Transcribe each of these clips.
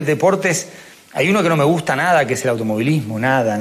Deportes, hay uno que no me gusta nada, que es el automovilismo, nada.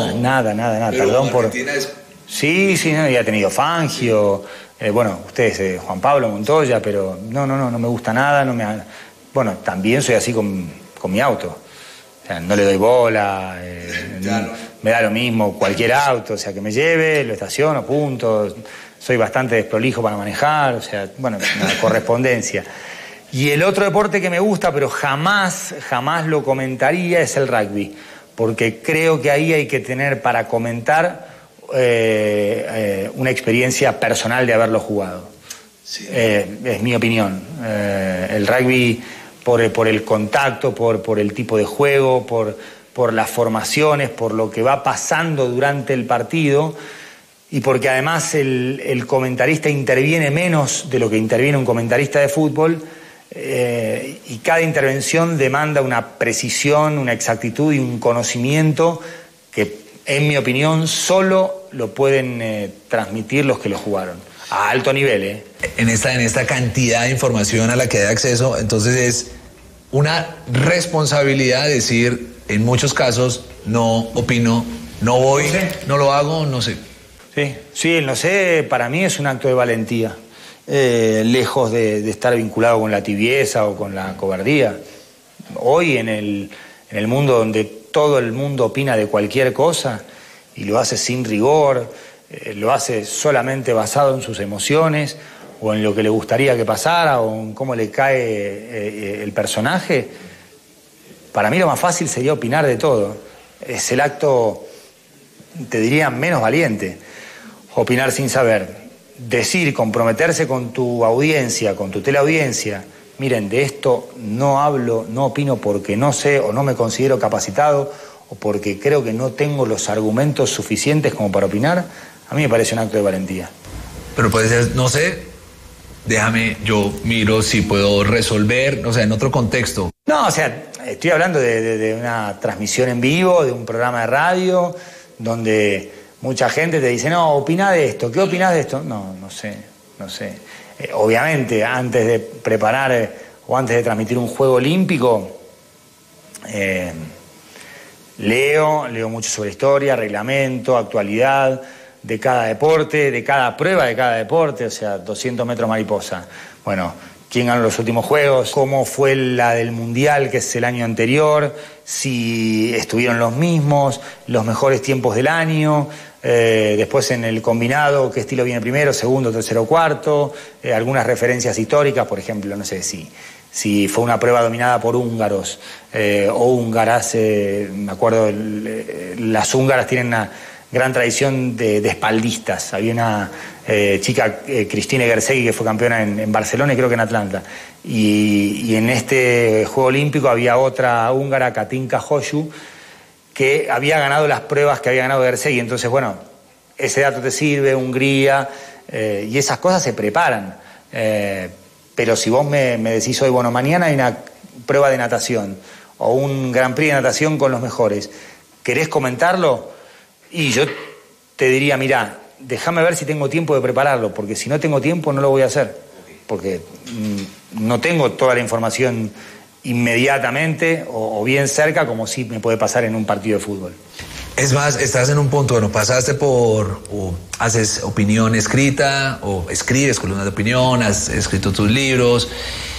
Perdón por... Sí, no, ya ha tenido Fangio, bueno, ustedes, Juan Pablo Montoya, pero no me gusta nada, bueno, también soy así con mi auto. O sea, no le doy bola, me da lo mismo cualquier auto, o sea, que me lleve, lo estaciono, punto. Soy bastante desprolijo para manejar, o sea, bueno, una correspondencia. Y el otro deporte que me gusta, pero jamás lo comentaría, es el rugby. Porque creo que ahí hay que tener para comentar una experiencia personal de haberlo jugado. Sí. Es mi opinión. El rugby, por el contacto, por el tipo de juego, por las formaciones, por lo que va pasando durante el partido, y porque además el comentarista interviene menos de lo que interviene un comentarista de fútbol. Y cada intervención demanda una precisión, una exactitud y un conocimiento que, en mi opinión, solo lo pueden transmitir los que lo jugaron a alto nivel. En esta cantidad de información a la que hay acceso, entonces es una responsabilidad decir, en muchos casos, no opino, no voy, no sé, no lo hago, no sé. Sí, el no sé para mí es un acto de valentía. Lejos de estar vinculado con la tibieza o con la cobardía. Hoy en el mundo donde todo el mundo opina de cualquier cosa y lo hace sin rigor, lo hace solamente basado en sus emociones o en lo que le gustaría que pasara o en cómo le cae el personaje, para mí lo más fácil sería opinar de todo. Es el acto, te diría, menos valiente. Opinar sin saber. Decir, comprometerse con tu audiencia, con tu teleaudiencia, miren, de esto no hablo, no opino porque no sé o no me considero capacitado o porque creo que no tengo los argumentos suficientes como para opinar, a mí me parece un acto de valentía. Pero puede ser, no sé, déjame, yo miro si puedo resolver, o sea, en otro contexto. No, o sea, estoy hablando de una transmisión en vivo, de un programa de radio, donde mucha gente te dice, no, opina de esto, ¿qué opinás de esto? No sé. Obviamente, antes de preparar o antes de transmitir un juego olímpico, leo mucho sobre historia, reglamento, actualidad de cada deporte, de cada prueba de cada deporte, o sea, 200 metros mariposa. Bueno, quién ganó los últimos juegos, cómo fue la del Mundial, que es el año anterior, si estuvieron los mismos, los mejores tiempos del año, después en el combinado, qué estilo viene primero, segundo, tercero, cuarto, algunas referencias históricas, por ejemplo, no sé si fue una prueba dominada por húngaros o húngaras, me acuerdo, las húngaras tienen una gran tradición de espaldistas. Había una chica, Cristina Gersegui, que fue campeona en Barcelona y creo que en Atlanta. Y en este Juego Olímpico había otra húngara, Katinka Hoxha, que había ganado las pruebas que había ganado Gersegui. Entonces, bueno, ese dato te sirve, Hungría, y esas cosas se preparan. Pero si vos me decís hoy, bueno, mañana hay una prueba de natación o un Grand Prix de natación con los mejores, ¿querés comentarlo? Y yo te diría, mirá, déjame ver si tengo tiempo de prepararlo, porque si no tengo tiempo no lo voy a hacer, porque no tengo toda la información inmediatamente o bien cerca como sí me puede pasar en un partido de fútbol. Es más, estás en un punto, bueno, pasaste o haces opinión escrita, o escribes columnas de opinión, has escrito tus libros,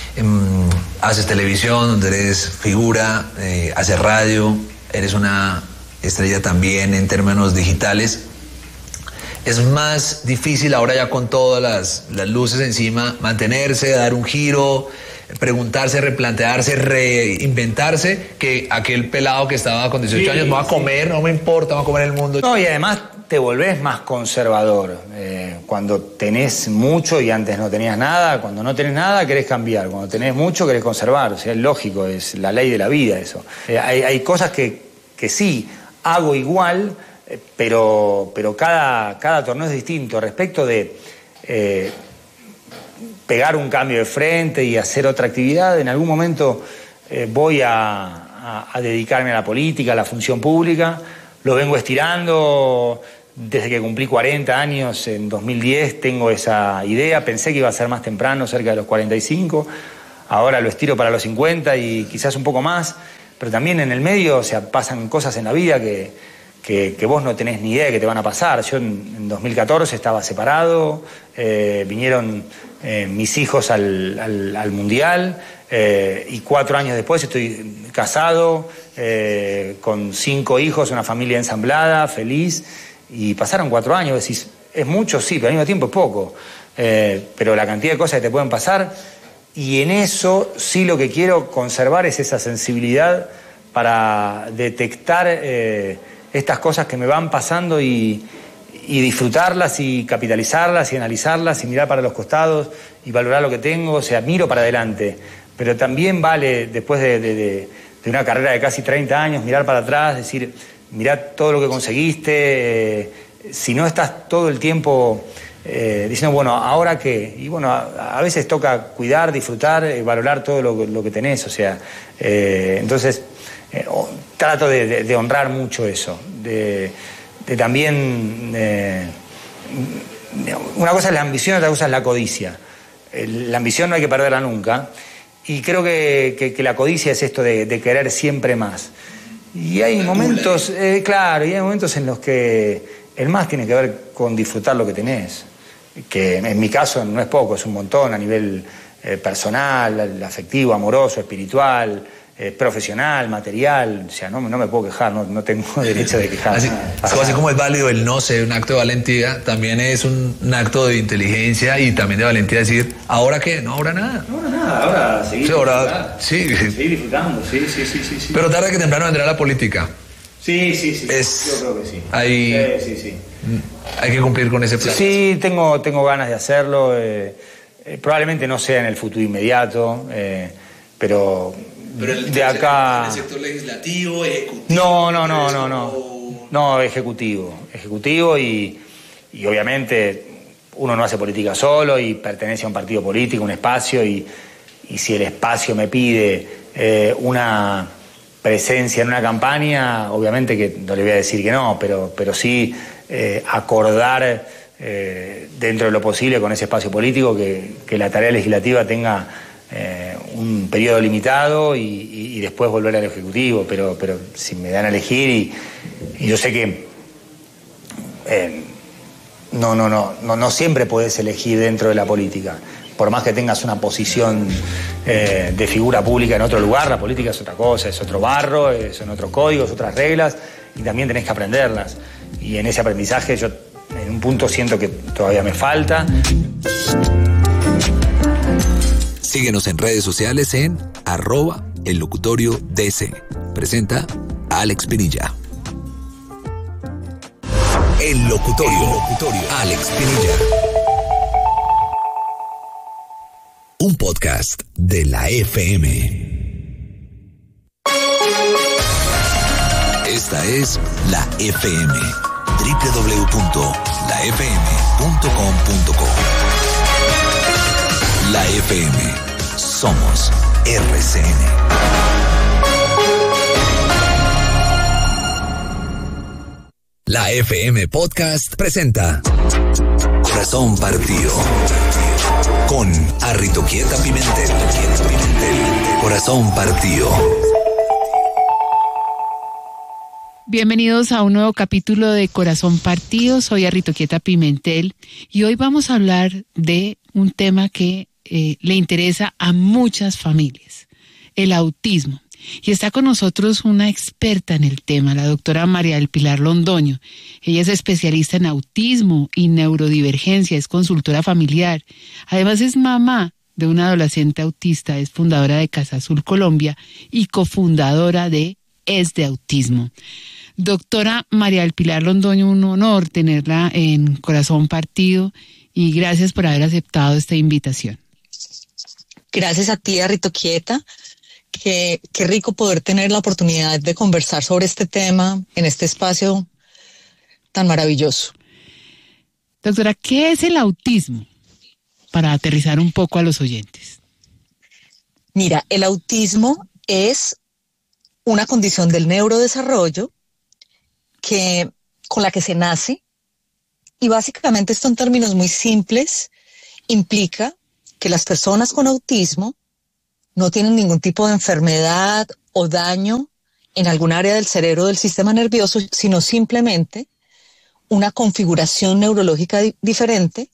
haces televisión, donde eres figura, haces radio, eres una estrella también en términos digitales. Es más difícil ahora ya con todas las luces encima, mantenerse, dar un giro, preguntarse, replantearse, reinventarse, que aquel pelado que estaba con 18 años, me va a comer, no me importa, me va a comer el mundo. No, y además te volvés más conservador. Cuando tenés mucho y antes no tenías nada, cuando no tenés nada querés cambiar, cuando tenés mucho querés conservar, o sea, es lógico, es la ley de la vida eso. Hay cosas que sí hago igual, pero cada torneo es distinto. Respecto de pegar un cambio de frente y hacer otra actividad, en algún momento voy a dedicarme a la política, a la función pública. Lo vengo estirando desde que cumplí 40 años, en 2010 tengo esa idea. Pensé que iba a ser más temprano, cerca de los 45. ahora lo estiro para los 50 y quizás un poco más, pero también en el medio, o sea, pasan cosas en la vida que vos no tenés ni idea de que te van a pasar. Yo en 2014 estaba separado, vinieron mis hijos al Mundial, y 4 años después estoy casado, con 5 hijos, una familia ensamblada, feliz, y pasaron 4 años. Decís, ¿es mucho? Sí, pero al mismo tiempo es poco. Pero la cantidad de cosas que te pueden pasar, y en eso sí lo que quiero conservar es esa sensibilidad para detectar estas cosas que me van pasando y disfrutarlas y capitalizarlas y analizarlas y mirar para los costados y valorar lo que tengo. O sea, miro para adelante, pero también vale, después de una carrera de casi 30 años, mirar para atrás, decir, mirá todo lo que conseguiste, si no estás todo el tiempo diciendo, bueno, ¿ahora qué? Y bueno, a veces toca cuidar, disfrutar, valorar todo lo que tenés, o sea, entonces trato de honrar mucho eso, de también... una cosa es la ambición, otra cosa es la codicia. La ambición no hay que perderla nunca, y creo que la codicia es esto de querer siempre más. Y hay momentos, claro, y hay momentos en los que el más tiene que ver con disfrutar lo que tenés, que en mi caso no es poco, es un montón a nivel personal, afectivo, amoroso, espiritual, profesional, material. O sea, no me puedo quejar, no tengo derecho de quejarme. Así como es válido el no ser un acto de valentía, también es un acto de inteligencia y también de valentía decir, ¿ahora qué? No, ahora nada. No, ahora nada, ahora seguir seguir disfrutando, sí. Pero tarde que temprano vendrá la política. Sí, yo creo que sí. Sí. Hay que cumplir con ese plan. Sí, tengo ganas de hacerlo. Probablemente no sea en el futuro inmediato, pero de acá... ¿En el sector legislativo, ejecutivo? No, ejecutivo y obviamente uno no hace política solo y pertenece a un partido político, un espacio, y si el espacio me pide una presencia en una campaña, obviamente que no le voy a decir que no, pero sí acordar dentro de lo posible con ese espacio político que la tarea legislativa tenga un periodo limitado y después volver al Ejecutivo, pero si me dan a elegir y yo sé que no siempre podés elegir dentro de la política. Por más que tengas una posición de figura pública en otro lugar, la política es otra cosa, es otro barro, son otros códigos, otras reglas, y también tenés que aprenderlas. Y en ese aprendizaje yo en un punto siento que todavía me falta. Síguenos en redes sociales en @ellocutoriodc. Presenta Alex Pinilla. El Locutorio. Alex Pinilla. Un podcast de la FM. Esta es la FM. www.lafm.com.co. La FM. Somos RCN. La FM Podcast presenta Corazón Partido con Arritoquieta Pimentel. Corazón Partido. Bienvenidos a un nuevo capítulo de Corazón Partido. Soy Arritoquieta Pimentel y hoy vamos a hablar de un tema que le interesa a muchas familias, el autismo. Y está con nosotros una experta en el tema, la doctora María del Pilar Londoño. Ella es especialista en autismo y neurodivergencia, es consultora familiar. Además es mamá de un adolescente autista, es fundadora de Casa Azul Colombia y cofundadora de Es de Autismo. Doctora María del Pilar Londoño, un honor tenerla en Corazón Partido y gracias por haber aceptado esta invitación. Gracias a ti, Arritoquieta. Qué rico poder tener la oportunidad de conversar sobre este tema en este espacio tan maravilloso. Doctora, ¿qué es el autismo? Para aterrizar un poco a los oyentes. Mira, el autismo es una condición del neurodesarrollo con la que se nace, y básicamente esto en términos muy simples implica que las personas con autismo no tienen ningún tipo de enfermedad o daño en algún área del cerebro del sistema nervioso, sino simplemente una configuración neurológica diferente.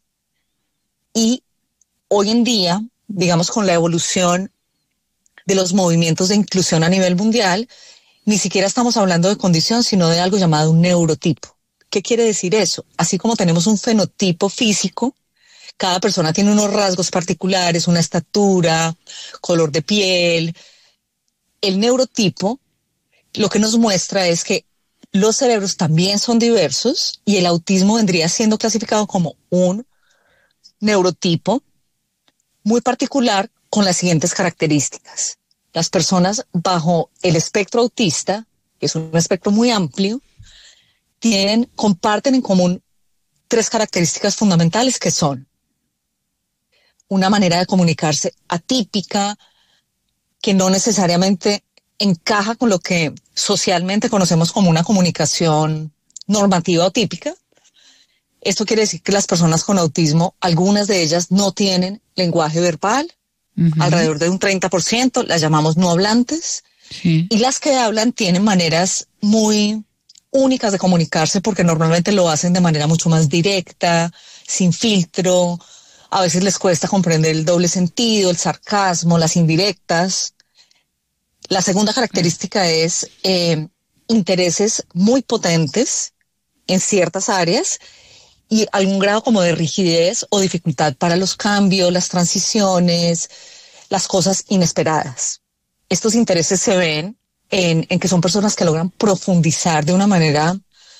Y hoy en día, digamos, con la evolución de los movimientos de inclusión a nivel mundial, ni siquiera estamos hablando de condición, sino de algo llamado un neurotipo. ¿Qué quiere decir eso? Así como tenemos un fenotipo físico, cada persona tiene unos rasgos particulares, una estatura, color de piel. El neurotipo lo que nos muestra es que los cerebros también son diversos y el autismo vendría siendo clasificado como un neurotipo muy particular con las siguientes características. Las personas bajo el espectro autista, que es un espectro muy amplio, comparten en común 3 características fundamentales que son una manera de comunicarse atípica, que no necesariamente encaja con lo que socialmente conocemos como una comunicación normativa o típica. Esto quiere decir que las personas con autismo, algunas de ellas no tienen lenguaje verbal, alrededor de un 30%, las llamamos no hablantes, y las que hablan tienen maneras muy únicas de comunicarse porque normalmente lo hacen de manera mucho más directa, sin filtro. A veces les cuesta comprender el doble sentido, el sarcasmo, las indirectas. La segunda característica es intereses muy potentes en ciertas áreas y algún grado como de rigidez o dificultad para los cambios, las transiciones, las cosas inesperadas. Estos intereses se ven en que son personas que logran profundizar de una manera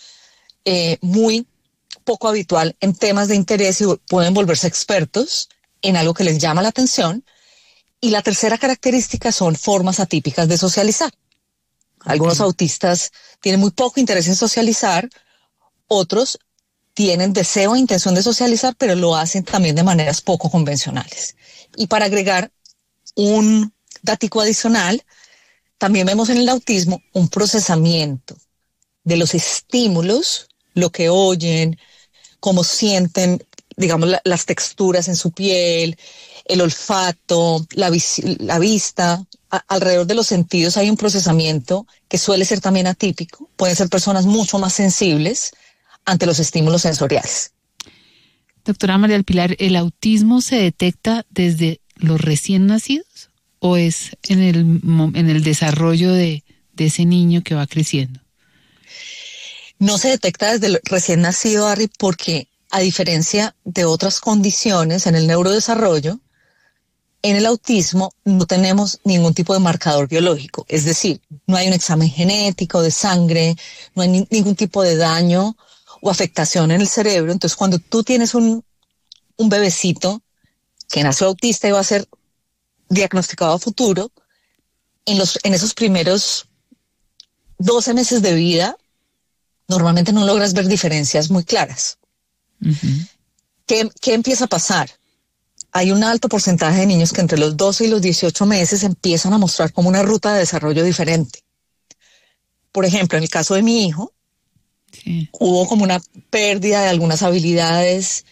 muy poco habitual en temas de interés y pueden volverse expertos en algo que les llama la atención. Y la tercera característica son formas atípicas de socializar. Algunos autistas tienen muy poco interés en socializar, otros tienen deseo e intención de socializar, pero lo hacen también de maneras poco convencionales. Y para agregar un datico adicional, también vemos en el autismo un procesamiento de los estímulos, lo que oyen, cómo sienten, digamos, las texturas en su piel, el olfato, la vista. Alrededor de los sentidos hay un procesamiento que suele ser también atípico. Pueden ser personas mucho más sensibles ante los estímulos sensoriales. Doctora María del Pilar, ¿el autismo se detecta desde los recién nacidos o es en el desarrollo de ese niño que va creciendo? No se detecta desde el recién nacido, Harry, porque a diferencia de otras condiciones en el neurodesarrollo, en el autismo no tenemos ningún tipo de marcador biológico. Es decir, no hay un examen genético de sangre, no hay ningún tipo de daño o afectación en el cerebro. Entonces, cuando tú tienes un bebecito que nació autista y va a ser diagnosticado a futuro, en esos primeros 12 meses de vida, normalmente no logras ver diferencias muy claras. ¿Qué empieza a pasar? Hay un alto porcentaje de niños que entre los 12 y los 18 meses empiezan a mostrar como una ruta de desarrollo diferente. Por ejemplo, en el caso de mi hijo, hubo como una pérdida de algunas habilidades,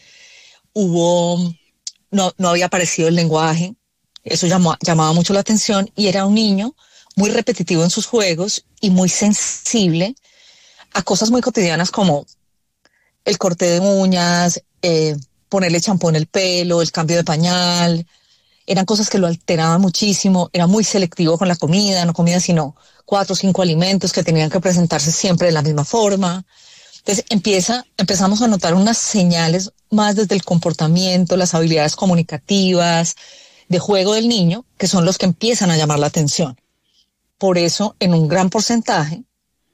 no había aparecido el lenguaje, eso llamaba mucho la atención, y era un niño muy repetitivo en sus juegos y muy sensible a cosas muy cotidianas como el corte de uñas, ponerle champú en el pelo, el cambio de pañal. Eran cosas que lo alteraban muchísimo. Era muy selectivo con la comida, no comía sino 4 o 5 alimentos que tenían que presentarse siempre de la misma forma. Entonces empezamos a notar unas señales más desde el comportamiento, las habilidades comunicativas, de juego del niño, que son los que empiezan a llamar la atención. Por eso, en un gran porcentaje,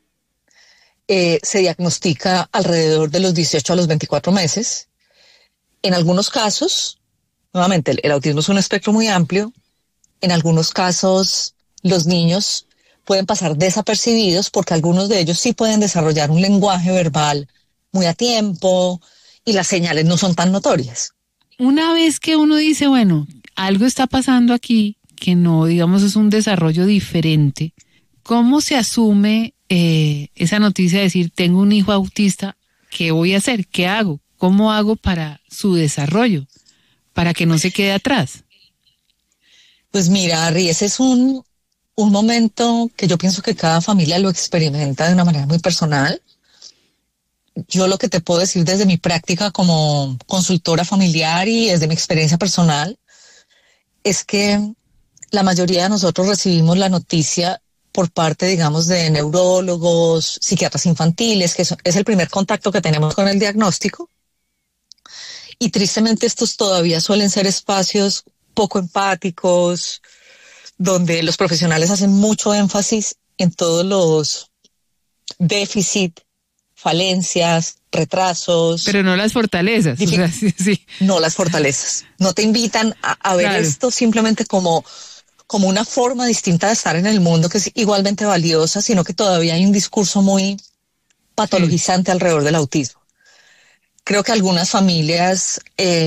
se diagnostica alrededor de los 18 a los 24 meses. En algunos casos, nuevamente, el autismo es un espectro muy amplio. En algunos casos, los niños pueden pasar desapercibidos porque algunos de ellos sí pueden desarrollar un lenguaje verbal muy a tiempo y las señales no son tan notorias. Una vez que uno dice, bueno, algo está pasando aquí que no, digamos, es un desarrollo diferente, ¿cómo se asume esa noticia de decir, tengo un hijo autista, ¿qué voy a hacer? ¿Qué hago? ¿Cómo hago para su desarrollo? Para que no se quede atrás. Pues mira, Ari, ese es un momento que yo pienso que cada familia lo experimenta de una manera muy personal. Yo lo que te puedo decir desde mi práctica como consultora familiar y desde mi experiencia personal es que la mayoría de nosotros recibimos la noticia por parte, digamos, de neurólogos, psiquiatras infantiles, que es el primer contacto que tenemos con el diagnóstico. Y tristemente estos todavía suelen ser espacios poco empáticos, donde los profesionales hacen mucho énfasis en todos los déficits, falencias, retrasos. Pero no las fortalezas. O sea, sí. No las fortalezas. No te invitan a ver esto simplemente como una forma distinta de estar en el mundo, que es igualmente valiosa, sino que todavía hay un discurso muy patologizante alrededor del autismo. Creo que algunas familias,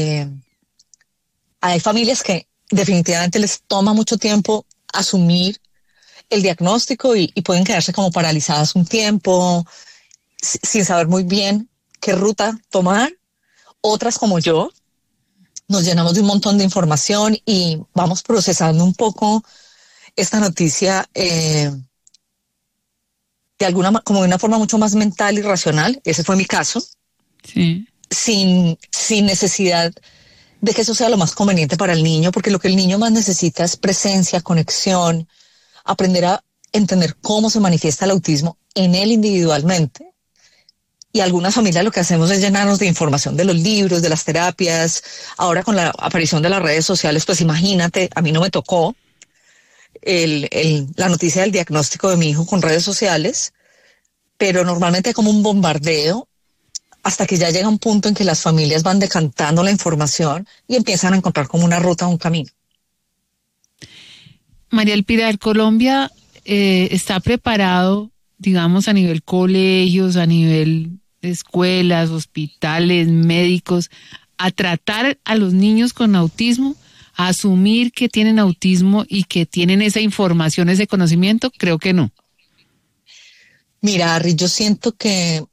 hay familias que definitivamente les toma mucho tiempo asumir el diagnóstico y pueden quedarse como paralizadas un tiempo, sin saber muy bien qué ruta tomar. Otras, como yo, nos llenamos de un montón de información y vamos procesando un poco esta noticia como de una forma mucho más mental y racional. Ese fue mi caso. Sí. Sin necesidad de que eso sea lo más conveniente para el niño, porque lo que el niño más necesita es presencia, conexión, aprender a entender cómo se manifiesta el autismo en él individualmente. Y algunas familias lo que hacemos es llenarnos de información de los libros, de las terapias. Ahora con la aparición de las redes sociales, pues imagínate, a mí no me tocó la noticia del diagnóstico de mi hijo con redes sociales, pero normalmente hay como un bombardeo hasta que ya llega un punto en que las familias van decantando la información y empiezan a encontrar como una ruta, un camino. María Elpirar, Colombia está preparado, digamos, a nivel colegios, a nivel escuelas, hospitales, médicos, a tratar a los niños con autismo, a asumir que tienen autismo y que tienen esa información, ese conocimiento. Creo que no. Mira, Ari, yo siento que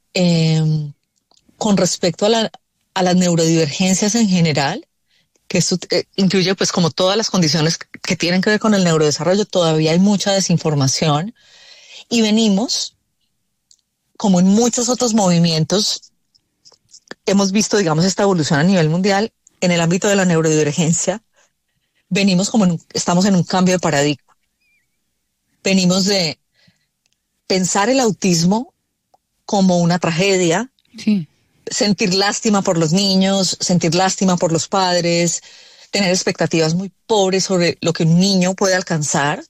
con respecto a las neurodivergencias en general, que esto incluye pues como todas las condiciones que tienen que ver con el neurodesarrollo, todavía hay mucha desinformación y venimos, como en muchos otros movimientos, hemos visto, digamos, esta evolución a nivel mundial en el ámbito de la neurodivergencia. Venimos estamos en un cambio de paradigma. Venimos de pensar el autismo como una tragedia, sí, sentir lástima por los niños, sentir lástima por los padres, tener expectativas muy pobres sobre lo que un niño puede alcanzar,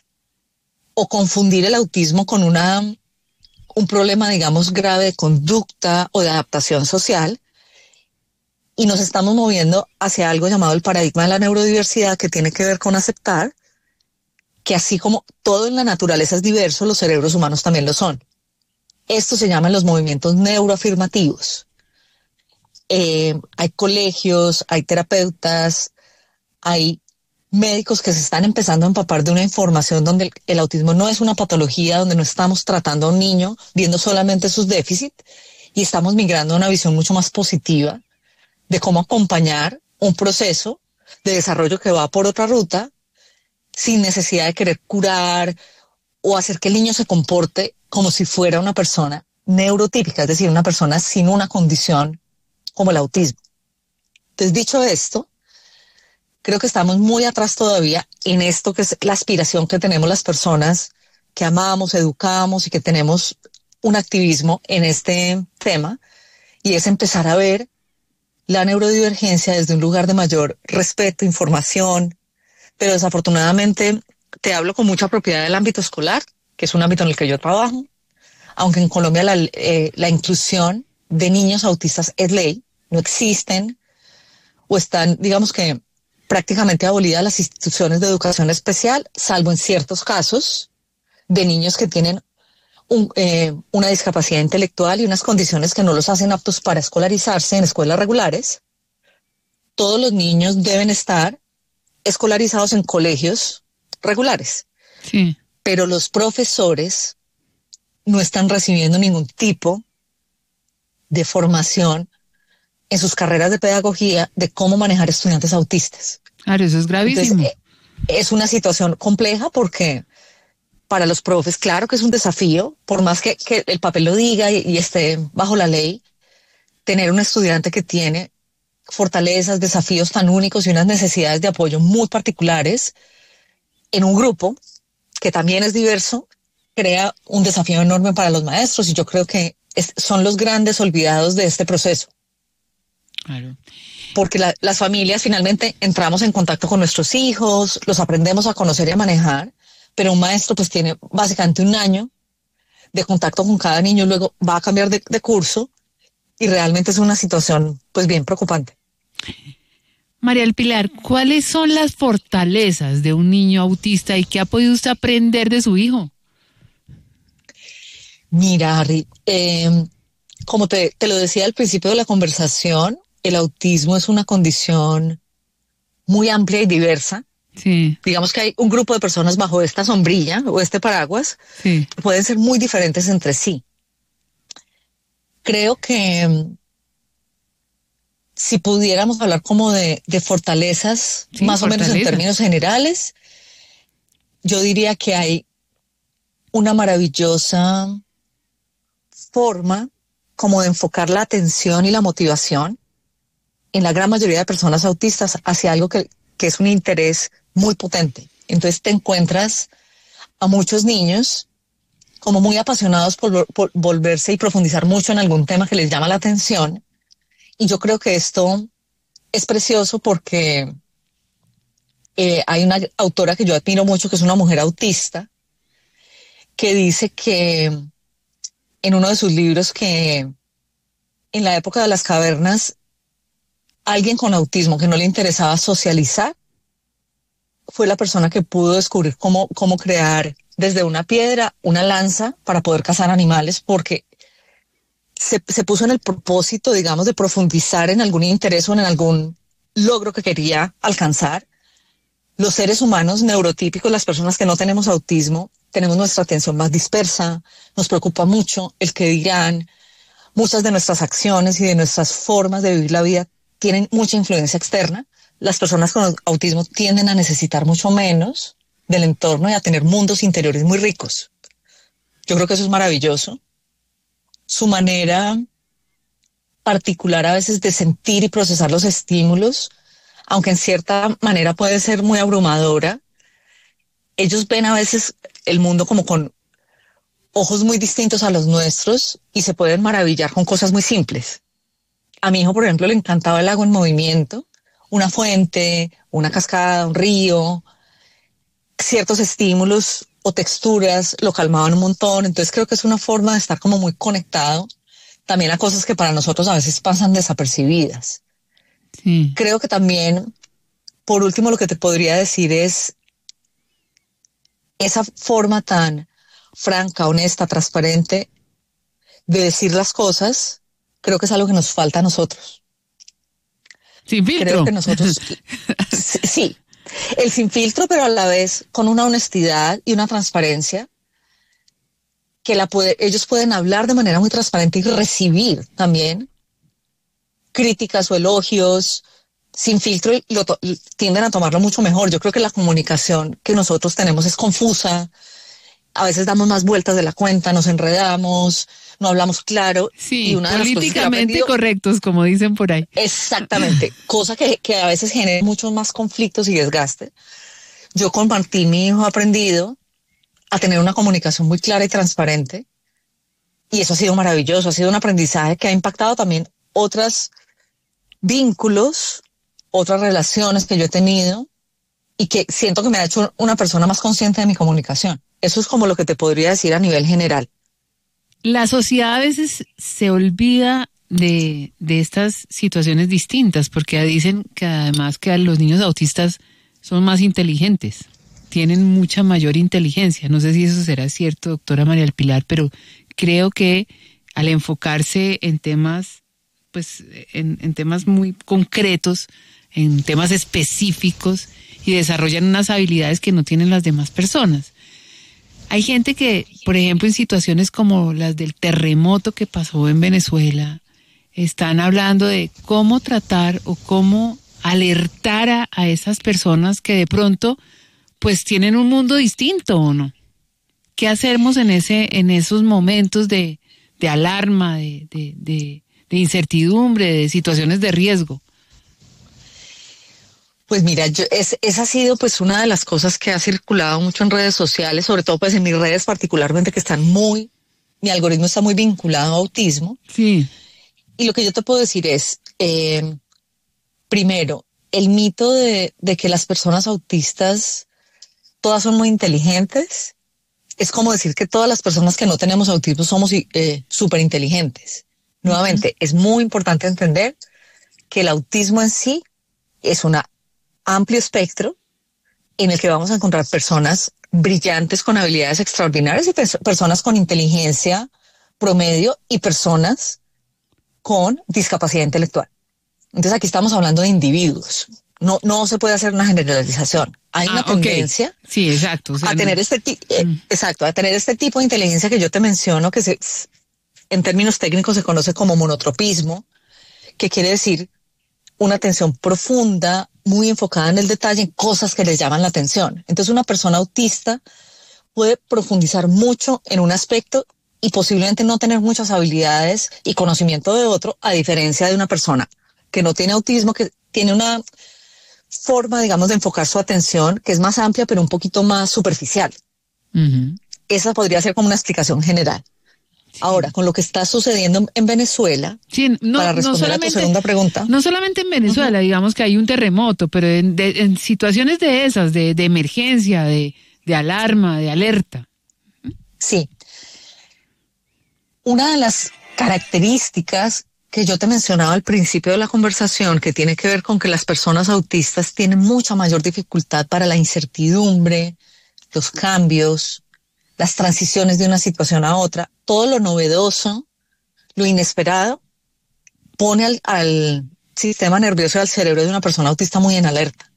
o confundir el autismo con un problema, digamos, grave de conducta o de adaptación social, y nos estamos moviendo hacia algo llamado el paradigma de la neurodiversidad, que tiene que ver con aceptar que así como todo en la naturaleza es diverso, los cerebros humanos también lo son. Esto se llaman los movimientos neuroafirmativos. Hay colegios, hay terapeutas, hay médicos que se están empezando a empapar de una información donde el autismo no es una patología, donde no estamos tratando a un niño viendo solamente sus déficits, y estamos migrando a una visión mucho más positiva de cómo acompañar un proceso de desarrollo que va por otra ruta sin necesidad de querer curar o hacer que el niño se comporte como si fuera una persona neurotípica, es decir, una persona sin una condición como el autismo. Entonces, dicho esto, creo que estamos muy atrás todavía en esto que es la aspiración que tenemos las personas que amamos, educamos y que tenemos un activismo en este tema, y es empezar a ver la neurodivergencia desde un lugar de mayor respeto, información, pero desafortunadamente te hablo con mucha propiedad del ámbito escolar, que es un ámbito en el que yo trabajo, aunque en Colombia la inclusión de niños autistas es ley, no existen o están, digamos que, prácticamente abolidas las instituciones de educación especial, salvo en ciertos casos de niños que tienen una discapacidad intelectual y unas condiciones que no los hacen aptos para escolarizarse en escuelas regulares. Todos los niños deben estar escolarizados en colegios regulares. Sí. Pero los profesores no están recibiendo ningún tipo de formación en sus carreras de pedagogía de cómo manejar estudiantes autistas. Claro, eso es gravísimo. Entonces, es una situación compleja porque para los profes, claro que es un desafío, por más que el papel lo diga y esté bajo la ley, tener un estudiante que tiene fortalezas, desafíos tan únicos y unas necesidades de apoyo muy particulares en un grupo que también es diverso, crea un desafío enorme para los maestros y yo creo que son los grandes olvidados de este proceso. Claro. Porque las familias finalmente entramos en contacto con nuestros hijos, los aprendemos a conocer y a manejar, pero un maestro pues tiene básicamente un año de contacto con cada niño, luego va a cambiar de curso y realmente es una situación pues bien preocupante. María del Pilar, ¿cuáles son las fortalezas de un niño autista y qué ha podido usted aprender de su hijo? Mira, Harry, como te lo decía al principio de la conversación, el autismo es una condición muy amplia y diversa. Sí. Digamos que hay un grupo de personas bajo esta sombrilla o este paraguas Sí. que pueden ser muy diferentes entre sí. Creo que si pudiéramos hablar como de fortalezas, Sí, más o menos en términos generales, yo diría que hay una maravillosa forma como de enfocar la atención y la motivación en la gran mayoría de personas autistas hacia algo que es un interés muy potente. Entonces te encuentras a muchos niños como muy apasionados por volverse y profundizar mucho en algún tema que les llama la atención. Y yo creo que esto es precioso porque hay una autora que yo admiro mucho, que es una mujer autista, que dice que en uno de sus libros que en la época de las cavernas, alguien con autismo que no le interesaba socializar fue la persona que pudo descubrir cómo crear desde una piedra una lanza para poder cazar animales, porque se puso en el propósito, digamos, de profundizar en algún interés o en algún logro que quería alcanzar. Los seres humanos neurotípicos, las personas que no tenemos autismo, tenemos nuestra atención más dispersa, nos preocupa mucho el que dirán, muchas de nuestras acciones y de nuestras formas de vivir la vida tienen mucha influencia externa. Las personas con autismo tienden a necesitar mucho menos del entorno y a tener mundos interiores muy ricos. Yo creo que eso es maravilloso. Su manera particular a veces de sentir y procesar los estímulos, aunque en cierta manera puede ser muy abrumadora, ellos ven a veces el mundo como con ojos muy distintos a los nuestros y se pueden maravillar con cosas muy simples. A mi hijo, por ejemplo, le encantaba el agua en movimiento, una fuente, una cascada, un río, ciertos estímulos o texturas lo calmaban un montón. Entonces creo que es una forma de estar como muy conectado también a cosas que para nosotros a veces pasan desapercibidas. Sí. Creo que también, por último, lo que te podría decir es esa forma tan franca, honesta, transparente de decir las cosas. Creo que es algo que nos falta a nosotros. Sin filtro. Creo que nosotros, sí, el sin filtro, pero a la vez con una honestidad y una transparencia que ellos pueden hablar de manera muy transparente y recibir también críticas o elogios sin filtro y tienden a tomarlo mucho mejor. Yo creo que la comunicación que nosotros tenemos es confusa. A veces damos más vueltas de la cuenta, nos enredamos, no hablamos claro. Sí, y una de las cosas políticamente correctos, como dicen por ahí. Exactamente, cosa que a veces genera muchos más conflictos y desgaste. Yo con Martín, mi hijo, he aprendido a tener una comunicación muy clara y transparente y eso ha sido maravilloso, ha sido un aprendizaje que ha impactado también otros vínculos, otras relaciones que yo he tenido y que siento que me ha hecho una persona más consciente de mi comunicación. Eso es como lo que te podría decir a nivel general. La sociedad a veces se olvida de estas situaciones distintas, porque dicen que además que los niños autistas son más inteligentes, tienen mucha mayor inteligencia. No sé si eso será cierto, doctora María del Pilar, pero creo que al enfocarse en temas, pues, en temas muy concretos, en temas específicos, y desarrollan unas habilidades que no tienen las demás personas. Hay gente que, por ejemplo, en situaciones como las del terremoto que pasó en Venezuela, están hablando de cómo tratar o cómo alertar a esas personas que de pronto pues tienen un mundo distinto, ¿o no? ¿Qué hacemos en esos momentos de alarma, de incertidumbre, de situaciones de riesgo? Pues mira, esa ha sido pues una de las cosas que ha circulado mucho en redes sociales, sobre todo pues en mis redes particularmente, que están mi algoritmo está muy vinculado a autismo. Sí. Y lo que yo te puedo decir es, primero, el mito de que las personas autistas todas son muy inteligentes, es como decir que todas las personas que no tenemos autismo somos súper inteligentes. Nuevamente, es muy importante entender que el autismo en sí es un amplio espectro en el que vamos a encontrar personas brillantes con habilidades extraordinarias y personas con inteligencia promedio y personas con discapacidad intelectual. Entonces aquí estamos hablando de individuos. No se puede hacer una generalización. Hay una tendencia, okay. Sí, exacto. O sea, a tener a tener este tipo de inteligencia que yo te menciono, que en términos técnicos se conoce como monotropismo, que quiere decir una atención profunda, muy enfocada en el detalle, en cosas que les llaman la atención. Entonces una persona autista puede profundizar mucho en un aspecto y posiblemente no tener muchas habilidades y conocimiento de otro, a diferencia de una persona que no tiene autismo, que tiene una forma, digamos, de enfocar su atención que es más amplia, pero un poquito más superficial. Uh-huh. Esa podría ser como una explicación general. Sí. Ahora, con lo que está sucediendo en Venezuela, sí, para responder a tu segunda pregunta. No solamente en Venezuela, uh-huh, digamos que hay un terremoto, pero en situaciones de esas, de emergencia, de alarma, de alerta. Sí. Una de las características que yo te mencionaba al principio de la conversación, que tiene que ver con que las personas autistas tienen mucha mayor dificultad para la incertidumbre, los cambios, las transiciones de una situación a otra, todo lo novedoso, lo inesperado, pone al sistema nervioso y al cerebro de una persona autista muy en alerta.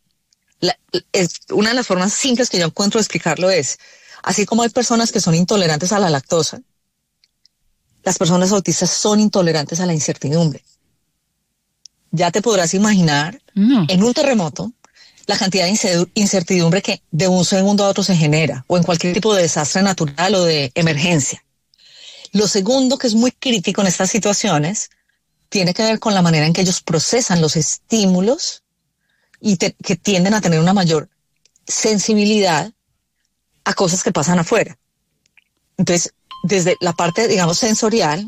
Una de las formas simples que yo encuentro de explicarlo es, así como hay personas que son intolerantes a la lactosa, las personas autistas son intolerantes a la incertidumbre. Ya te podrás imaginar, en un terremoto, la cantidad de incertidumbre que de un segundo a otro se genera, o en cualquier tipo de desastre natural o de emergencia. Lo segundo, que es muy crítico en estas situaciones, tiene que ver con la manera en que ellos procesan los estímulos y que tienden a tener una mayor sensibilidad a cosas que pasan afuera. Entonces, desde la parte, digamos, sensorial,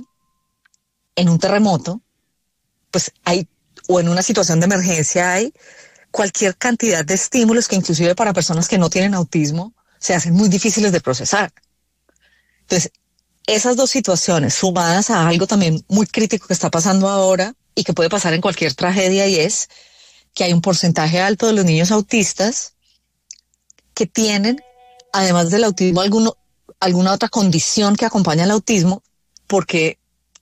en un terremoto, pues o en una situación de emergencia hay cualquier cantidad de estímulos que inclusive para personas que no tienen autismo se hacen muy difíciles de procesar. Entonces, esas dos situaciones sumadas a algo también muy crítico que está pasando ahora y que puede pasar en cualquier tragedia, y es que hay un porcentaje alto de los niños autistas que tienen, además del autismo, alguna otra condición que acompaña al autismo, porque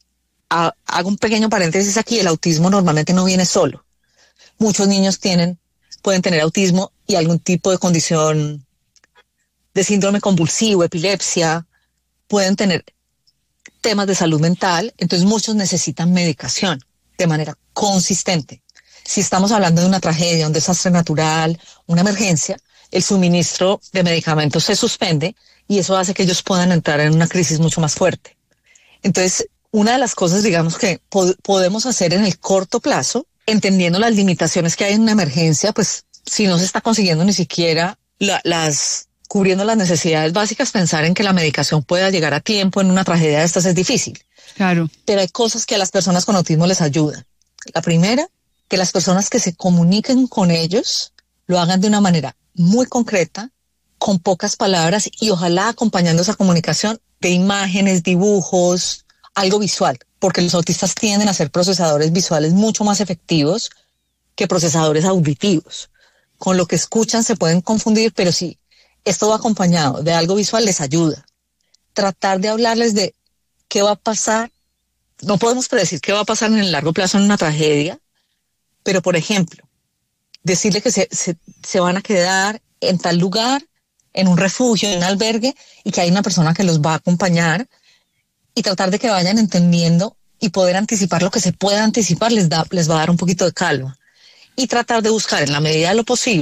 hago un pequeño paréntesis aquí, el autismo normalmente no viene solo. Muchos niños pueden tener autismo y algún tipo de condición de síndrome convulsivo, epilepsia, pueden tener temas de salud mental, entonces muchos necesitan medicación de manera consistente. Si estamos hablando de una tragedia, un desastre natural, una emergencia, el suministro de medicamentos se suspende y eso hace que ellos puedan entrar en una crisis mucho más fuerte. Entonces, una de las cosas, digamos, que podemos hacer en el corto plazo, entendiendo las limitaciones que hay en una emergencia, pues si no se está consiguiendo ni siquiera cubriendo las necesidades básicas, pensar en que la medicación pueda llegar a tiempo en una tragedia de estas es difícil. Claro. Pero hay cosas que a las personas con autismo les ayudan. La primera, que las personas que se comuniquen con ellos lo hagan de una manera muy concreta, con pocas palabras y ojalá acompañando esa comunicación de imágenes, dibujos, algo visual, porque los autistas tienden a ser procesadores visuales mucho más efectivos que procesadores auditivos. Con lo que escuchan se pueden confundir, pero si esto va acompañado de algo visual les ayuda. Tratar de hablarles de qué va a pasar. No podemos predecir qué va a pasar en el largo plazo en una tragedia, pero por ejemplo, decirle que se van a quedar en tal lugar, en un refugio, en un albergue, y que hay una persona que los va a acompañar, y tratar de que vayan entendiendo y poder anticipar lo que se pueda anticipar les va a dar un poquito de calma. Y tratar de buscar, en la medida de lo posible,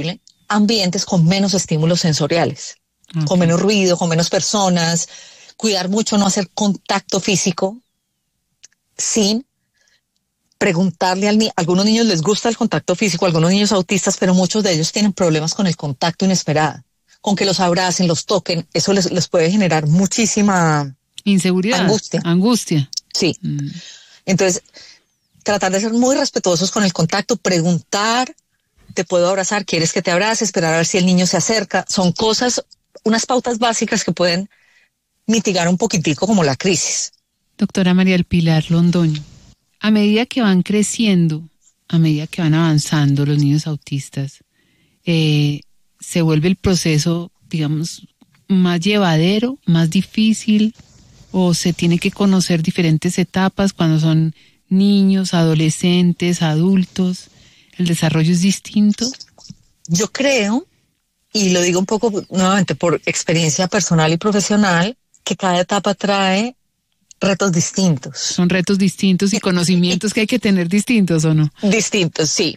ambientes con menos estímulos sensoriales, con menos ruido, con menos personas, cuidar mucho no hacer contacto físico sin preguntarle al niño. Algunos niños les gusta el contacto físico, algunos niños autistas, pero muchos de ellos tienen problemas con el contacto inesperado, con que los abracen, los toquen. Eso les puede generar muchísima inseguridad, angustia. Sí. Entonces, tratar de ser muy respetuosos con el contacto, preguntar, ¿te puedo abrazar? ¿Quieres que te abrace? Esperar a ver si el niño se acerca. Son cosas, unas pautas básicas que pueden mitigar un poquitico como la crisis. Doctora María del Pilar Londoño, a medida que van creciendo, a medida que van avanzando los niños autistas, se vuelve el proceso, digamos, más llevadero, más difícil, o se tiene que conocer diferentes etapas cuando son niños, adolescentes, adultos. ¿El desarrollo es distinto? Yo creo, y lo digo un poco nuevamente por experiencia personal y profesional, que cada etapa trae retos distintos. Son retos distintos y conocimientos que hay que tener distintos, ¿o no? Distintos, sí.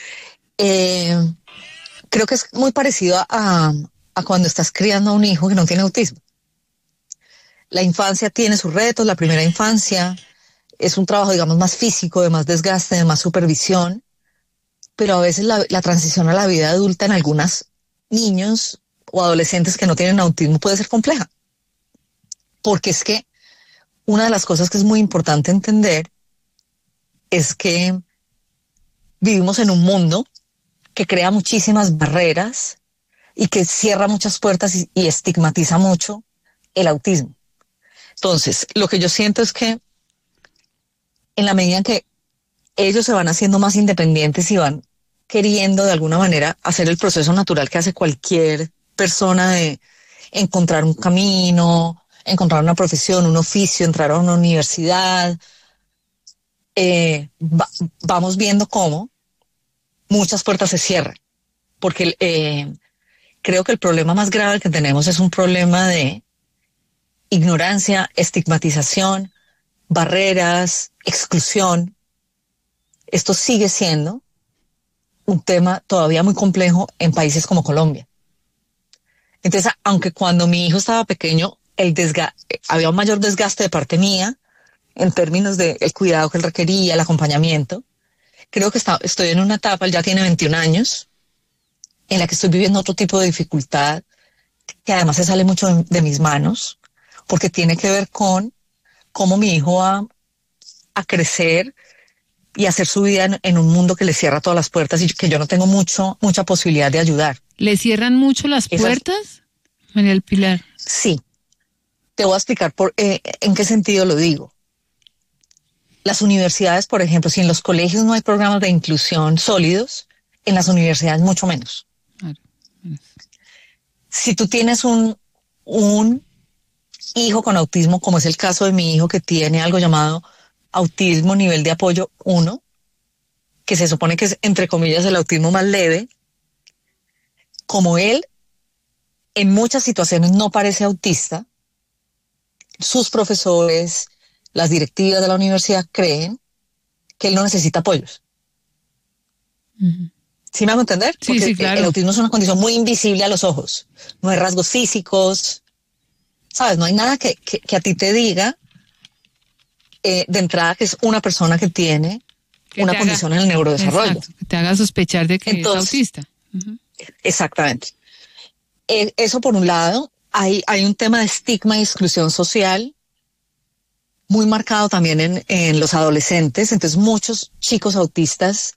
Creo que es muy parecido a cuando estás criando a un hijo que no tiene autismo. La infancia tiene sus retos, la primera infancia es un trabajo, digamos, más físico, de más desgaste, de más supervisión, pero a veces la transición a la vida adulta en algunos niños o adolescentes que no tienen autismo puede ser compleja. Porque es que una de las cosas que es muy importante entender es que vivimos en un mundo que crea muchísimas barreras y que cierra muchas puertas y estigmatiza mucho el autismo. Entonces, lo que yo siento es que en la medida en que ellos se van haciendo más independientes y van queriendo de alguna manera hacer el proceso natural que hace cualquier persona de encontrar un camino, encontrar una profesión, un oficio, entrar a una universidad, vamos viendo cómo muchas puertas se cierran, porque creo que el problema más grave que tenemos es un problema de ignorancia, estigmatización, barreras, exclusión. Esto sigue siendo un tema todavía muy complejo en países como Colombia. Entonces, aunque cuando mi hijo estaba pequeño, había un mayor desgaste de parte mía en términos del cuidado que él requería, el acompañamiento, creo que estoy en una etapa, él ya tiene 21 años, en la que estoy viviendo otro tipo de dificultad, que además se sale mucho de mis manos, porque tiene que ver con cómo mi hijo va a crecer y hacer su vida en un mundo que le cierra todas las puertas y que yo no tengo mucha posibilidad de ayudar. ¿Le cierran mucho las puertas, María del Pilar? Sí. Te voy a explicar en qué sentido lo digo. Las universidades, por ejemplo, si en los colegios no hay programas de inclusión sólidos, en las universidades mucho menos. Claro. Si tú tienes un hijo con autismo, como es el caso de mi hijo, que tiene algo llamado autismo nivel de apoyo 1, que se supone que es, entre comillas, el autismo más leve, como él en muchas situaciones no parece autista, sus profesores, las directivas de la universidad creen que él no necesita apoyos. Uh-huh. ¿Sí me hago entender? Sí, porque sí, claro. El autismo es una condición muy invisible a los ojos. No hay rasgos físicos, ¿sabes? No hay nada que a ti te diga de entrada que es una persona que tiene una condición en el neurodesarrollo. Exacto, que te haga sospechar de que es autista. Uh-huh. Exactamente. Eso por un lado. Hay un tema de estigma y exclusión social muy marcado también en los adolescentes. Entonces muchos chicos autistas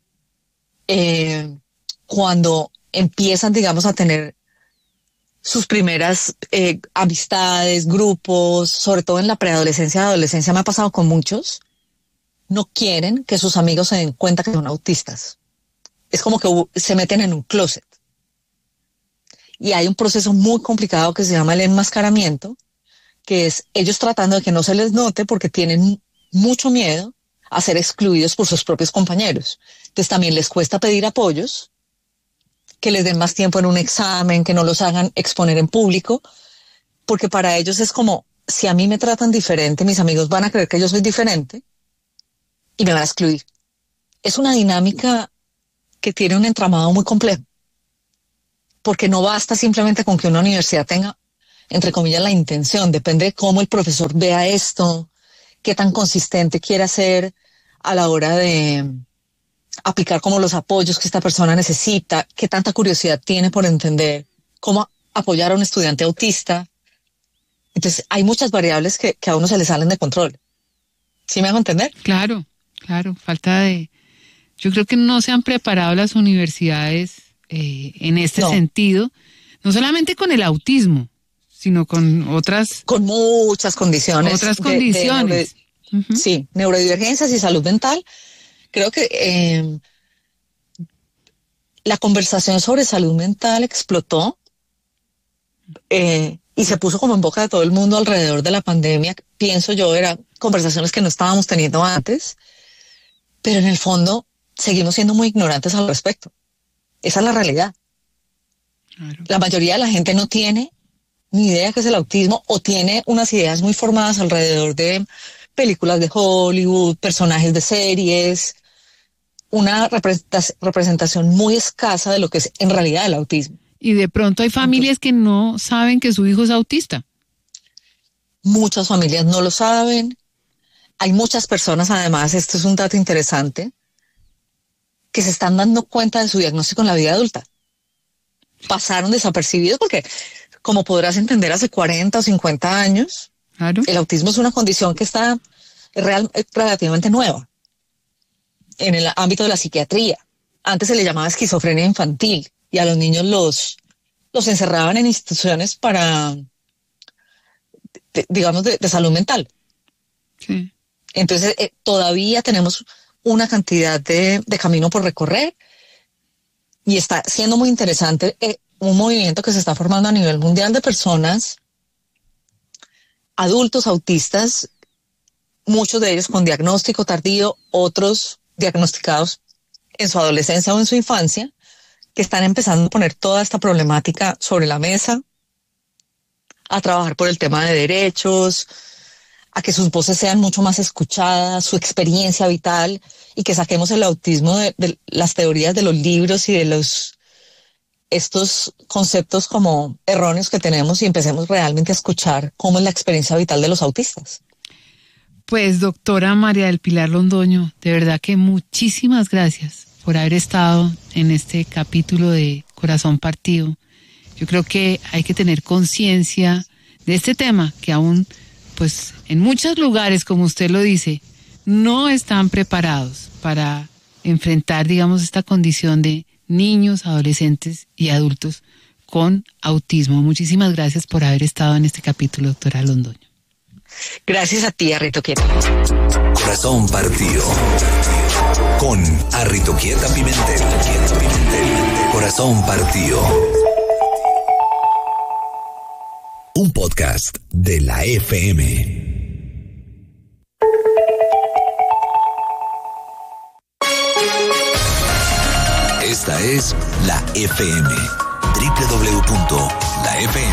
cuando empiezan, digamos, a tener sus primeras amistades, grupos, sobre todo en la preadolescencia y adolescencia, me ha pasado con muchos, no quieren que sus amigos se den cuenta que son autistas. Es como que se meten en un closet. Y hay un proceso muy complicado que se llama el enmascaramiento, que es ellos tratando de que no se les note porque tienen mucho miedo a ser excluidos por sus propios compañeros. Entonces también les cuesta pedir apoyos, que les den más tiempo en un examen, que no los hagan exponer en público, porque para ellos es como, si a mí me tratan diferente, mis amigos van a creer que yo soy diferente y me van a excluir. Es una dinámica que tiene un entramado muy complejo. porque no basta simplemente con que una universidad tenga, entre comillas, la intención. Depende de cómo el profesor vea esto, qué tan consistente quiera ser a la hora de aplicar como los apoyos que esta persona necesita, qué tanta curiosidad tiene por entender cómo apoyar a un estudiante autista. Entonces, hay muchas variables que a uno se le salen de control. ¿Sí me hago entender? Claro, falta de... Yo creo que no se han preparado las universidades en este sentido, no solamente con el autismo, sino con otras... Con muchas condiciones. Otras condiciones. Sí, neurodivergencias y salud mental. Creo que la conversación sobre salud mental explotó y se puso como en boca de todo el mundo alrededor de la pandemia. Pienso yo, eran conversaciones que no estábamos teniendo antes, pero en el fondo seguimos siendo muy ignorantes al respecto. Esa es la realidad. Claro. La mayoría de la gente no tiene ni idea qué es el autismo o tiene unas ideas muy formadas alrededor de películas de Hollywood, personajes de series, una representación muy escasa de lo que es en realidad el autismo. Y de pronto hay familias que no saben que su hijo es autista. Muchas familias no lo saben. Hay muchas personas, además, esto es un dato interesante, que se están dando cuenta de su diagnóstico en la vida adulta. Pasaron desapercibidos porque, como podrás entender, hace 40 o 50 años, claro, el autismo es una condición que está relativamente nueva en el ámbito de la psiquiatría. Antes se le llamaba esquizofrenia infantil y a los niños los encerraban en instituciones para, digamos, de salud mental. Sí. Entonces, todavía tenemos una cantidad de camino por recorrer y está siendo muy interesante un movimiento que se está formando a nivel mundial de personas, adultos autistas, muchos de ellos con diagnóstico tardío, otros diagnosticados en su adolescencia o en su infancia, que están empezando a poner toda esta problemática sobre la mesa, a trabajar por el tema de derechos, a que sus voces sean mucho más escuchadas, su experiencia vital, y que saquemos el autismo de las teorías de los libros y de estos conceptos como erróneos que tenemos y empecemos realmente a escuchar cómo es la experiencia vital de los autistas. Pues, doctora María del Pilar Londoño, de verdad que muchísimas gracias por haber estado en este capítulo de Corazón Partido. Yo creo que hay que tener conciencia de este tema que aún, pues, en muchos lugares, como usted lo dice, no están preparados para enfrentar, digamos, esta condición de niños, adolescentes y adultos con autismo. Muchísimas gracias por haber estado en este capítulo, doctora Londoño. Gracias a ti, Arritoquieta. Corazón Partido con Arritoquieta Pimentel. Corazón Partido. Un podcast de la FM. Esta es la FM. www.lafm.com